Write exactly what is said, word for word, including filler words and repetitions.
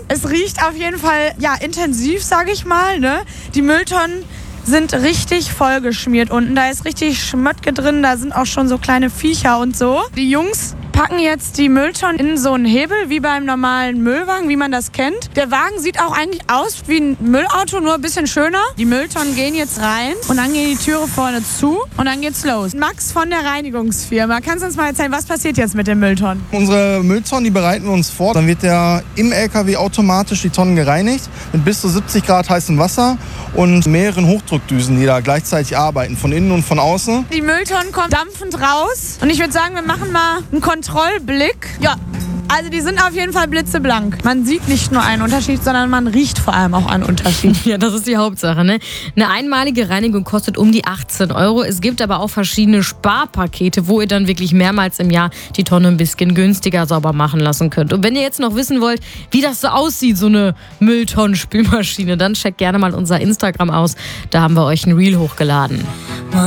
Es riecht auf jeden Fall, ja, intensiv, sage ich mal, ne? Die Mülltonnen sind richtig vollgeschmiert unten. Da ist richtig Schmöttke drin, da sind auch schon so kleine Viecher und so. Die Jungs packen jetzt die Mülltonnen in so einen Hebel, wie beim normalen Müllwagen, wie man das kennt. Der Wagen sieht auch eigentlich aus wie ein Müllauto, nur ein bisschen schöner. Die Mülltonnen gehen jetzt rein und dann gehen die Türe vorne zu und dann geht's los. Max von der Reinigungsfirma, kannst du uns mal erzählen, was passiert jetzt mit den Mülltonnen? Unsere Mülltonnen, die bereiten wir uns vor. Dann wird der im L K W automatisch die Tonnen gereinigt mit bis zu siebzig Grad heißem Wasser und mehreren Hochdruckdüsen, die da gleichzeitig arbeiten, von innen und von außen. Die Mülltonnen kommen dampfend raus und ich würde sagen, wir machen mal einen Kontrollblick. Ja, also die sind auf jeden Fall blitzeblank. Man sieht nicht nur einen Unterschied, sondern man riecht vor allem auch einen Unterschied. Ja, das ist die Hauptsache, ne? Eine einmalige Reinigung kostet um die achtzehn Euro. Es gibt aber auch verschiedene Sparpakete, wo ihr dann wirklich mehrmals im Jahr die Tonne ein bisschen günstiger sauber machen lassen könnt. Und wenn ihr jetzt noch wissen wollt, wie das so aussieht, so eine Mülltonnenspülmaschine, dann checkt gerne mal unser Instagram aus. Da haben wir euch ein Reel hochgeladen.